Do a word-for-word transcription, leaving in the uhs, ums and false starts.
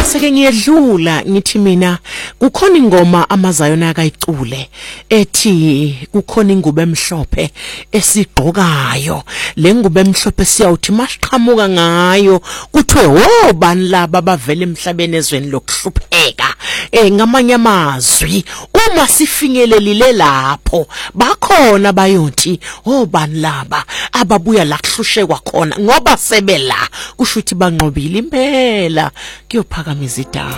bese ke ngiyedlula ngithi mina kukhona ingoma amazayona akayicule ethi kukhona ingubo emhlophe esigqokayo le ngubo emhlophe siyawuthi masiqhamuka ngayo kuthiwe wo bani laba bavela emhlabeni ezweni lokuhlupheka eh ngamanye amazwi uma sifinyelelile lapho bakhona bayonti oh bani laba ababuya la kuhlushekwa khona ngoba sebela kusho ukuthi banqobile impela kuyophakamisa idaba.